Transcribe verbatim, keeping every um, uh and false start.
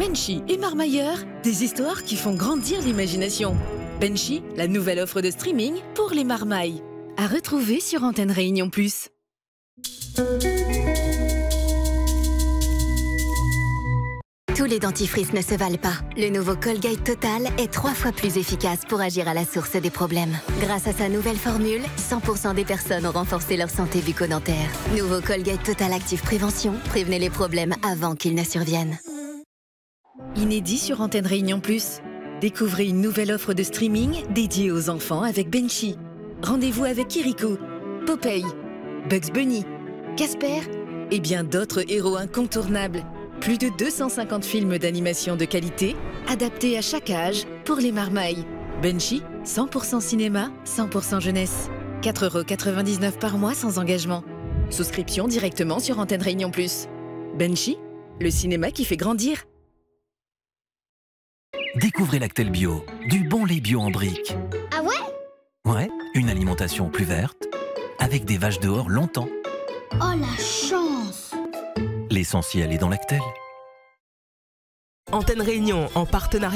Benchy et Marmailleur, des histoires qui font grandir l'imagination. Benchy, la nouvelle offre de streaming pour les marmailles. À retrouver sur Antenne Réunion Plus. Tous les dentifrices ne se valent pas. Le nouveau Colgate Total est trois fois plus efficace pour agir à la source des problèmes. Grâce à sa nouvelle formule, cent pour cent des personnes ont renforcé leur santé bucco-dentaire. Nouveau Colgate Total Active Prévention, prévenez les problèmes avant qu'ils ne surviennent. Inédit sur Antenne Réunion Plus. Découvrez une nouvelle offre de streaming dédiée aux enfants avec Benchy. Rendez-vous avec Kirikou, Popeye, Bugs Bunny, Casper et bien d'autres héros incontournables. Plus de deux cent cinquante films d'animation de qualité, adaptés à chaque âge pour les marmailles. Benchy, cent pour cent cinéma, cent pour cent jeunesse. quatre euros quatre-vingt-dix-neuf par mois sans engagement. Souscription directement sur Antenne Réunion Plus. Benchy, le cinéma qui fait grandir. Découvrez Lactel Bio, du bon lait bio en briques. Ah ouais? Ouais, une alimentation plus verte, avec des vaches dehors longtemps. Oh la chance! L'essentiel est dans Lactel. Antenne Réunion en partenariat